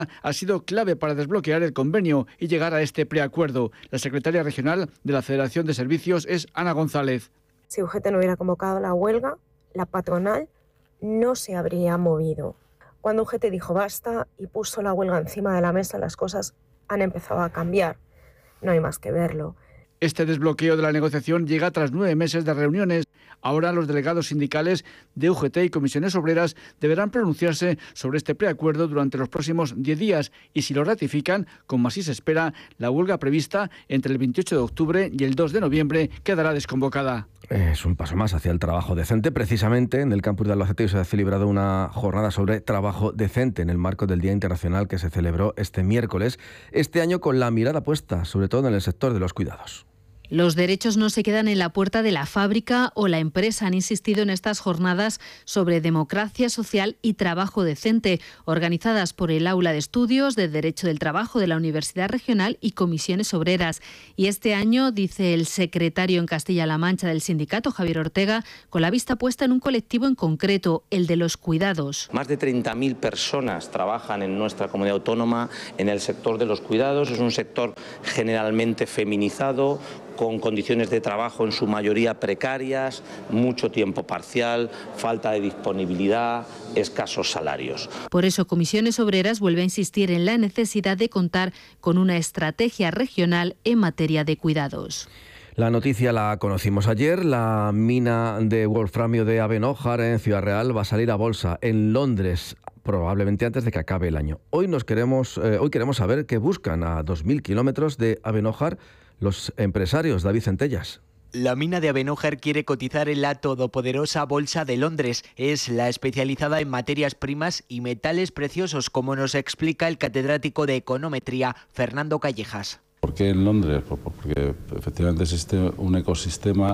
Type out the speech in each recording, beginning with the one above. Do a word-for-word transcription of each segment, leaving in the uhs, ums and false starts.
ha sido clave para desbloquear el convenio y llegar a este preacuerdo. La secretaria regional de la Federación de Servicios es Ana González. Si U G T no hubiera convocado la huelga, la patronal no se habría movido. Cuando U G T dijo basta y puso la huelga encima de la mesa, las cosas han empezado a cambiar. No hay más que verlo. Este desbloqueo de la negociación llega tras nueve meses de reuniones. Ahora los delegados sindicales de U G T y comisiones obreras deberán pronunciarse sobre este preacuerdo durante los próximos diez días y si lo ratifican, como así se espera, la huelga prevista entre el veintiocho de octubre y el dos de noviembre quedará desconvocada. Es un paso más hacia el trabajo decente. Precisamente en el campus de Albacete se ha celebrado una jornada sobre trabajo decente en el marco del Día Internacional que se celebró este miércoles, este año con la mirada puesta sobre todo en el sector de los cuidados. Los derechos no se quedan en la puerta de la fábrica o la empresa. Han insistido en estas jornadas sobre democracia social y trabajo decente, organizadas por el Aula de Estudios de Derecho del Trabajo de la Universidad Regional y comisiones obreras. Y este año, dice el secretario en Castilla-La Mancha del sindicato, Javier Ortega, con la vista puesta en un colectivo en concreto, el de los cuidados. Más de treinta mil personas trabajan en nuestra comunidad autónoma en el sector de los cuidados. Es un sector generalmente feminizado, con condiciones de trabajo en su mayoría precarias, mucho tiempo parcial, falta de disponibilidad, escasos salarios. Por eso, Comisiones Obreras vuelve a insistir en la necesidad de contar con una estrategia regional en materia de cuidados. La noticia la conocimos ayer. La mina de wolframio de Abenójar en Ciudad Real va a salir a bolsa en Londres, probablemente antes de que acabe el año. Hoy nos queremos, eh, hoy queremos saber qué buscan a dos mil kilómetros de Abenójar los empresarios. David Centellas. La mina de Abenójar quiere cotizar en la todopoderosa Bolsa de Londres. Es la especializada en materias primas y metales preciosos, como nos explica el catedrático de Econometría, Fernando Callejas. ¿Por qué en Londres? Porque efectivamente existe un ecosistema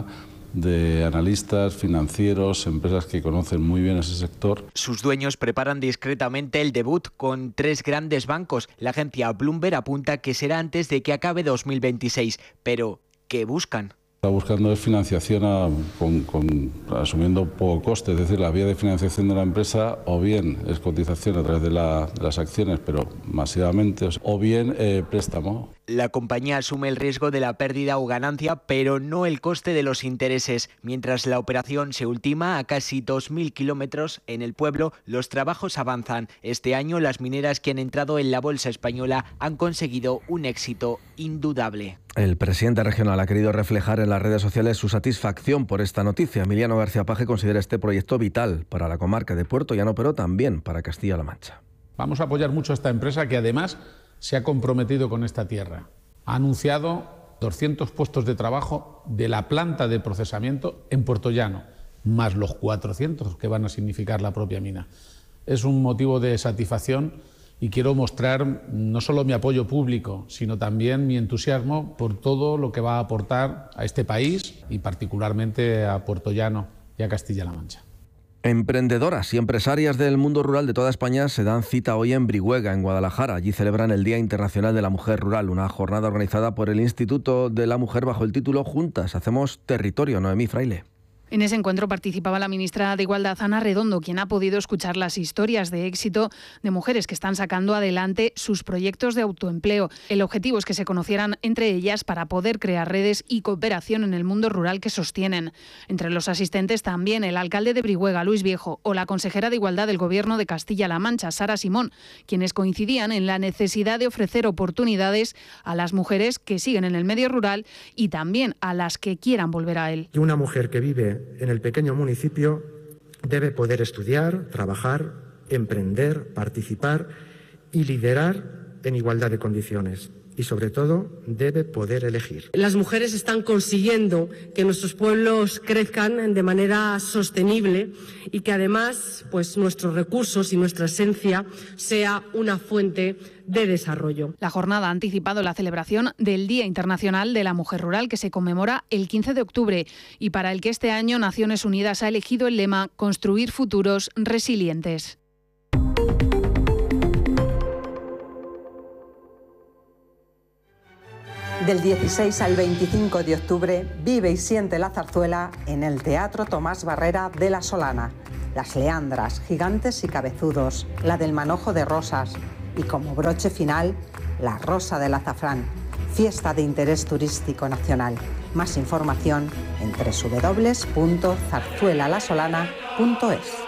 de analistas, financieros, empresas que conocen muy bien ese sector. Sus dueños preparan discretamente el debut con tres grandes bancos. La agencia Bloomberg apunta que será antes de que acabe dos mil veintiséis. Pero, ¿qué buscan? Está buscando financiación a, con, con, asumiendo poco coste, es decir, la vía de financiación de la empresa o bien es cotización a través de, la, de las acciones, pero masivamente, o bien eh, préstamo. La compañía asume el riesgo de la pérdida o ganancia, pero no el coste de los intereses. Mientras la operación se ultima a casi dos mil kilómetros en el pueblo, los trabajos avanzan. Este año las mineras que han entrado en la bolsa española han conseguido un éxito indudable. El presidente regional ha querido reflejar en las redes sociales su satisfacción por esta noticia. Emiliano García Paje considera este proyecto vital para la comarca de Puerto Llano, pero también para Castilla-La Mancha. Vamos a apoyar mucho a esta empresa que además se ha comprometido con esta tierra. Ha anunciado doscientos puestos de trabajo de la planta de procesamiento en Puerto Llano, más los cuatrocientos que van a significar la propia mina. Es un motivo de satisfacción y quiero mostrar no solo mi apoyo público, sino también mi entusiasmo por todo lo que va a aportar a este país y particularmente a Puerto Llano y a Castilla-La Mancha. Emprendedoras y empresarias del mundo rural de toda España se dan cita hoy en Brihuega, en Guadalajara. Allí celebran el Día Internacional de la Mujer Rural, una jornada organizada por el Instituto de la Mujer bajo el título Juntas Hacemos Territorio. Noemí Fraile. En ese encuentro participaba la ministra de Igualdad, Ana Redondo, quien ha podido escuchar las historias de éxito de mujeres que están sacando adelante sus proyectos de autoempleo. El objetivo es que se conocieran entre ellas para poder crear redes y cooperación en el mundo rural que sostienen. Entre los asistentes también el alcalde de Brihuega, Luis Viejo, o la consejera de Igualdad del Gobierno de Castilla-La Mancha, Sara Simón, quienes coincidían en la necesidad de ofrecer oportunidades a las mujeres que siguen en el medio rural y también a las que quieran volver a él. Y una mujer que vive en el pequeño municipio debe poder estudiar, trabajar, emprender, participar y liderar en igualdad de condiciones. Y sobre todo, debe poder elegir. Las mujeres están consiguiendo que nuestros pueblos crezcan de manera sostenible y que además, pues, nuestros recursos y nuestra esencia sea una fuente de desarrollo. La jornada ha anticipado la celebración del Día Internacional de la Mujer Rural, que se conmemora el quince de octubre y para el que este año Naciones Unidas ha elegido el lema Construir futuros resilientes. Del dieciséis al veinticinco de octubre, vive y siente la zarzuela en el Teatro Tomás Barrera de La Solana. Las Leandras, Gigantes y Cabezudos, la del Manojo de Rosas, y como broche final, la Rosa del Azafrán, fiesta de interés turístico nacional. Más información en doble u doble u doble u punto zarzuela la solana punto es.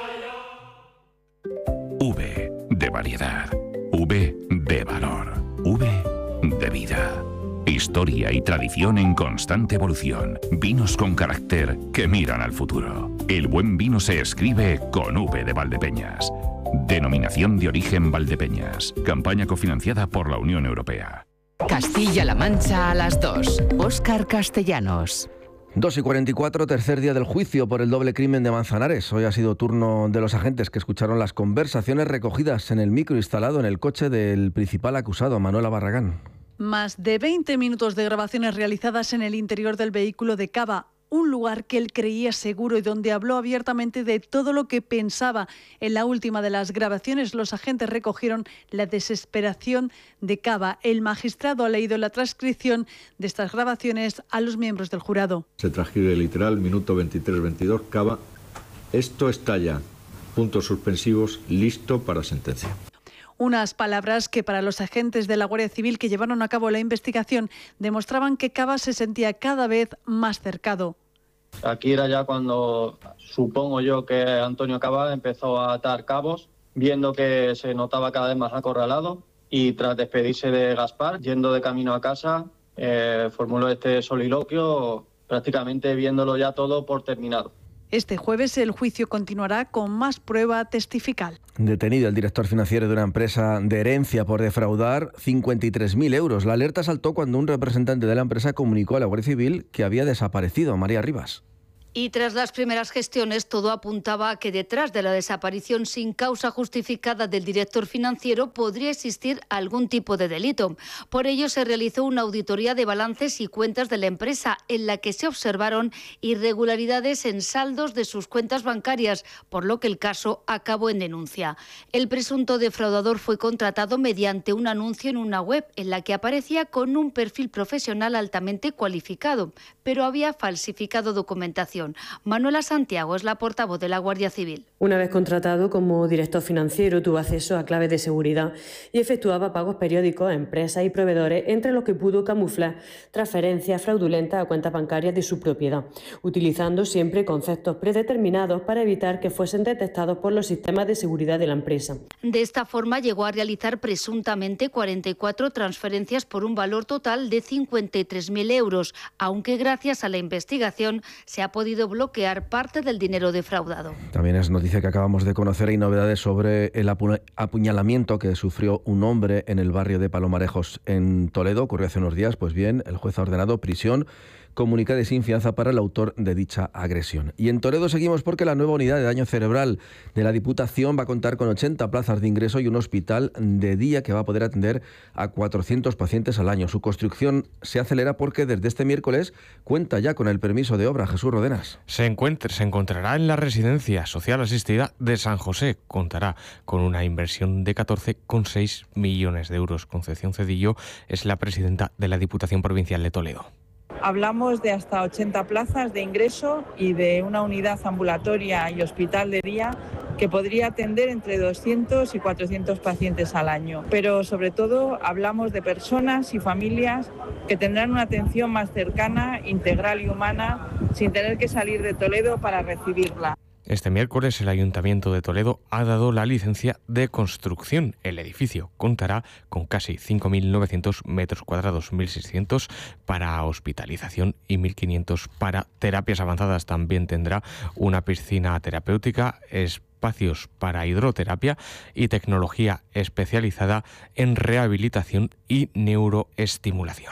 V de variedad, V de valor, V de vida. Historia y tradición en constante evolución. Vinos con carácter que miran al futuro. El buen vino se escribe con V de Valdepeñas. Denominación de origen Valdepeñas. Campaña cofinanciada por la Unión Europea. Castilla-La Mancha a las dos. Óscar Castellanos. dos y cuarenta y cuatro, tercer día del juicio por el doble crimen de Manzanares. Hoy ha sido turno de los agentes que escucharon las conversaciones recogidas en el micro instalado en el coche del principal acusado, Manuela Barragán. Más de veinte minutos de grabaciones realizadas en el interior del vehículo de Cava, un lugar que él creía seguro y donde habló abiertamente de todo lo que pensaba. En la última de las grabaciones, los agentes recogieron la desesperación de Cava. El magistrado ha leído la transcripción de estas grabaciones a los miembros del jurado. Se transcribe literal, minuto veintitrés veintidós, Cava, esto está ya, puntos suspensivos, listo para sentencia. Unas palabras que para los agentes de la Guardia Civil que llevaron a cabo la investigación demostraban que Cava se sentía cada vez más cercado. Aquí era ya cuando supongo yo que Antonio Cava empezó a atar cabos, viendo que se notaba cada vez más acorralado, y tras despedirse de Gaspar, yendo de camino a casa, eh, formuló este soliloquio prácticamente viéndolo ya todo por terminado. Este jueves el juicio continuará con más prueba testifical. Detenido el director financiero de una empresa de herencia por defraudar cincuenta y tres mil euros. La alerta saltó cuando un representante de la empresa comunicó a la Guardia Civil que había desaparecido. María Rivas. Y tras las primeras gestiones, todo apuntaba a que detrás de la desaparición sin causa justificada del director financiero podría existir algún tipo de delito. Por ello, se realizó una auditoría de balances y cuentas de la empresa, en la que se observaron irregularidades en saldos de sus cuentas bancarias, por lo que el caso acabó en denuncia. El presunto defraudador fue contratado mediante un anuncio en una web en la que aparecía con un perfil profesional altamente cualificado, pero había falsificado documentación. Manuela Santiago es la portavoz de la Guardia Civil. Una vez contratado como director financiero, tuvo acceso a claves de seguridad y efectuaba pagos periódicos a empresas y proveedores, entre los que pudo camuflar transferencias fraudulentas a cuentas bancarias de su propiedad, utilizando siempre conceptos predeterminados para evitar que fuesen detectados por los sistemas de seguridad de la empresa. De esta forma llegó a realizar presuntamente cuarenta y cuatro transferencias por un valor total de cincuenta y tres mil euros, aunque gracias a la investigación se ha podido bloquear parte del dinero defraudado. También es noticia que acabamos de conocer. Hay novedades sobre el apu- apuñalamiento que sufrió un hombre en el barrio de Palomarejos, en Toledo. Ocurrió hace unos días. Pues bien, el juez ha ordenado prisión comunicada y sin fianza para el autor de dicha agresión. Y en Toledo seguimos porque la nueva unidad de daño cerebral de la Diputación va a contar con ochenta plazas de ingreso y un hospital de día que va a poder atender a cuatrocientos pacientes al año. Su construcción se acelera porque desde este miércoles cuenta ya con el permiso de obra. Jesús Rodenas. Se, encuentra, se encontrará en la Residencia Social Asistida de San José. Contará con una inversión de catorce coma seis millones de euros. Concepción Cedillo es la presidenta de la Diputación Provincial de Toledo. Hablamos de hasta ochenta plazas de ingreso y de una unidad ambulatoria y hospital de día que podría atender entre doscientos y cuatrocientos pacientes al año. Pero sobre todo hablamos de personas y familias que tendrán una atención más cercana, integral y humana, sin tener que salir de Toledo para recibirla. Este miércoles el Ayuntamiento de Toledo ha dado la licencia de construcción. El edificio contará con casi cinco mil novecientos metros cuadrados, mil seiscientos para hospitalización y mil quinientos para terapias avanzadas. También tendrá una piscina terapéutica, espacios para hidroterapia y tecnología especializada en rehabilitación y neuroestimulación.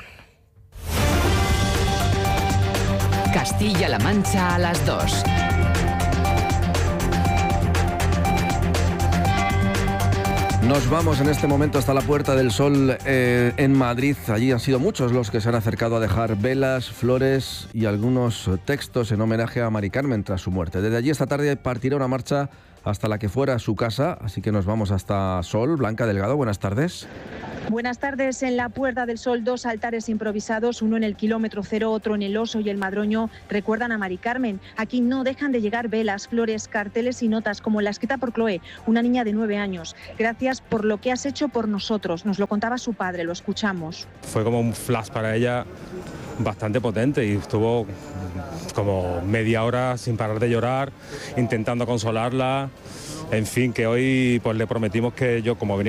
Castilla-La Mancha a las dos. Nos vamos en este momento hasta la Puerta del Sol eh, en Madrid. Allí han sido muchos los que se han acercado a dejar velas, flores y algunos textos en homenaje a Mari Carmen tras su muerte. Desde allí esta tarde partirá una marcha hasta la que fuera su casa, así que nos vamos hasta Sol. Blanca Delgado, buenas tardes. Buenas tardes. En la Puerta del Sol, dos altares improvisados, uno en el kilómetro cero, otro en el Oso y el Madroño, recuerdan a Mari Carmen. Aquí no dejan de llegar velas, flores, carteles y notas, como la escrita por Chloe, una niña de nueve años. Gracias por lo que has hecho por nosotros. Nos lo contaba su padre, lo escuchamos. Fue como un flash para ella bastante potente y estuvo como media hora sin parar de llorar, intentando consolarla. En fin, que hoy pues le prometimos que yo, como venía